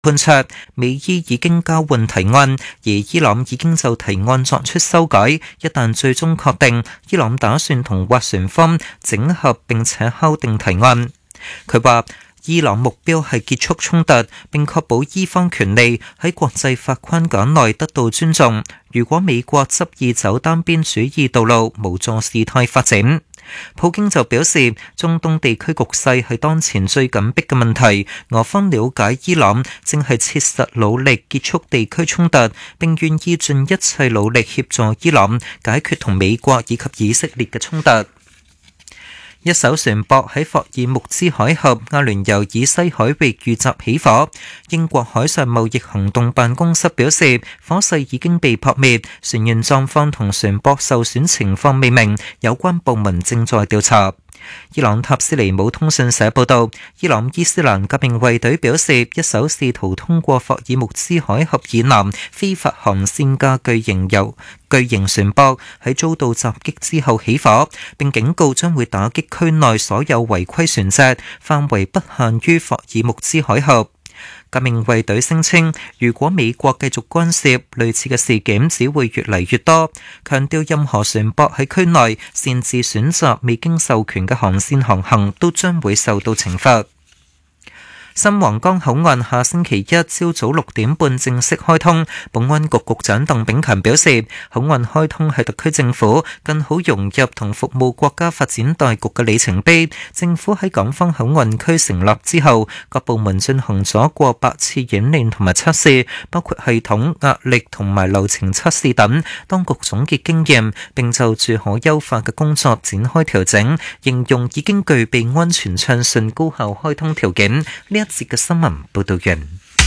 判卓，美伊已經交換提案，而伊朗已經就提案作出修改。一旦最終確定，伊朗打算同斡旋方整合並且敲定提案。佢話，伊朗目標係結束衝突，並確保伊方權利喺國際法框架內得到尊重。如果美國執意走單邊主義道路，無助事態發展。普京就表示，中東地區局勢係當前最緊迫嘅問題，俄方了解伊朗正係切實努力結束地區衝突，並願意盡一切努力協助伊朗解決同美國以及以色列嘅衝突。一艘船舶喺霍爾木茲海峽阿聯酋以西海域遇襲起火。英國海上貿易行動辦公室表示，火勢已經被撲滅，船員狀況同船舶受損情況未明，有關部門正在調查。伊朗塔斯尼姆通訊社報道，伊朗伊斯蘭革命衛隊表示，一艘試圖通過霍爾木茲海峽以南非法航線嘅巨型船舶喺遭到襲擊之後起火，並警告將會打擊區內所有違規船隻，範圍不限於霍爾木茲海峽。革命衛隊聲稱，如果美國繼續干涉，類似嘅事件只會越嚟越多，強調任何船舶喺區內擅自選擇未經授權嘅航線航行都將會受到懲罰。新皇崗口岸下星期一朝早6點半正式開通，保安局局長鄧炳強表示，口岸開通係特區政府更好融入同服務國家發展大局嘅里程碑。政府喺港方口岸區成立之後，各部門進行咗過百次演練同埋測試，包括系統、壓力同埋流程測試等。當局總結經驗，並就住可優化嘅工作展開調整，形容已經具備安全暢順高效開通條件。一節嘅新聞報道完。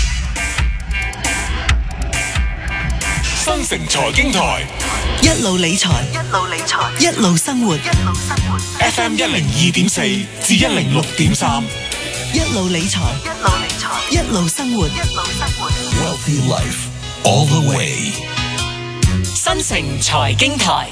新城財經台一路理財，一路生活。 FM 102.4至106.3， 一路理財，一路生活。 Wealthy Life all the way。 新城財經台，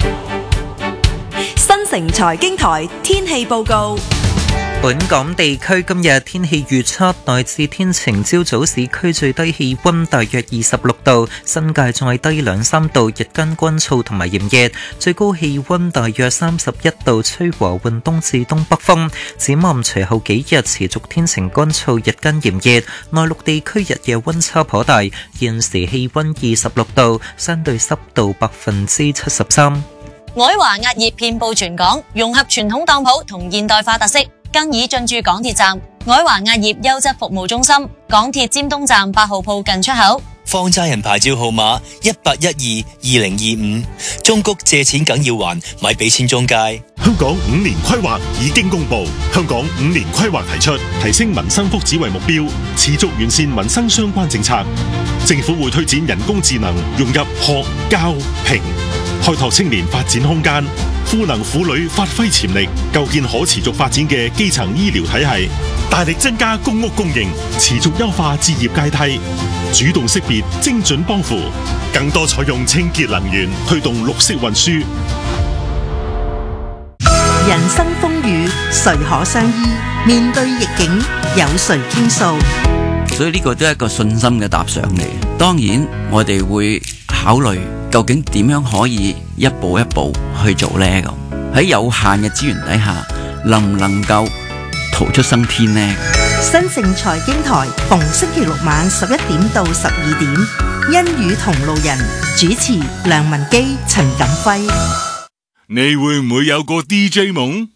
新城財經台天氣報告。 本港地區今日天氣預測大致天晴，朝早市區最低氣溫大約26度，新界再低2-3度，日間乾燥同埋炎熱，最高氣溫大約31度，吹和緩東至東北風。展望隨後幾日持續天晴乾燥，日間炎熱，內陸地區日夜溫差頗大。現時氣溫26度，相對濕度73%。 愛華壓業遍佈全港，融合傳統當鋪同現代化特色，更已進駐港鐵站。愛華壓業優質服務中心，港鐵尖東站8號鋪近出口。 放債人牌照號碼18122025，中谷借錢梗要還，咪俾錢中介。 香港5年規劃已經公布，香港5年規劃提出提升民生福祉為目標，持續完善民生相關政策。政府會推展人工智能融入學、教、評，開拓青年發展空間，賦能婦女發揮潛力，構建可持續發展嘅基層醫療體系，大力增加公屋供應，持續優化置業階梯，主動識別精準幫扶，更多採用清潔能源，推動綠色運輸。 人生風雨誰可相依？面對逆境有誰傾訴？ 所以呢個都係一個信心嘅踏上嚟。當然我哋會考慮究竟點樣可以一步一步去做呢？咁喺有限嘅資源底下，能唔能夠逃出生天呢？ 新城財經台逢星期六晚11點到12點，欣與同路人主持梁文基、陳錦輝。 你會唔會有個 DJ 夢？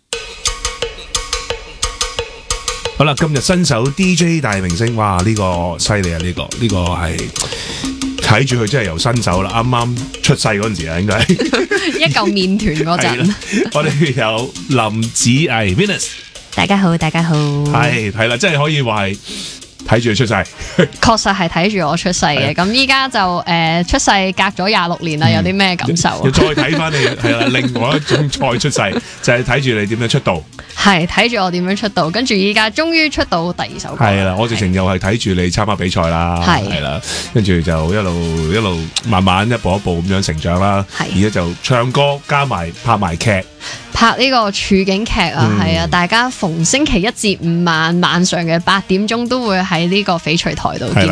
好啦，今日新手 DJ 大明星，哇！呢個犀利啊！呢個係睇住佢真係由新手啦，啱啱出世嗰陣時啊，應該係一嚿麵團嗰陣。 我哋有林子毅 Venus， 大家好，大家好。 係啦，真係可以話係睇住佢出世。 確實係睇住我出世嘅，咁依家就出世隔咗26年啦，有啲咩感受啊？ 要再睇翻你係啦，另外一種再出世就係睇住你點樣出道。 係睇住我點樣出道，跟住依家終於出到第2首歌。係啦，我直情又係睇住你參加比賽啦，係啦，跟住就一路慢慢一步一步咁樣成長啦。而家就唱歌加埋拍埋劇， 拍呢個處境劇啊，係啊，大家逢星期一至五晚上嘅8點鐘都會喺呢個翡翠台度見。